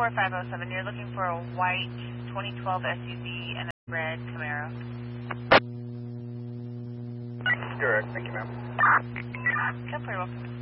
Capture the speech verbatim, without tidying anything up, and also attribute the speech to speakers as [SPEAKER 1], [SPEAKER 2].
[SPEAKER 1] four five oh seven, you're looking for a white twenty twelve S U V and a red Camaro.
[SPEAKER 2] Correct, thank you, ma'am.
[SPEAKER 1] Yep, very welcome.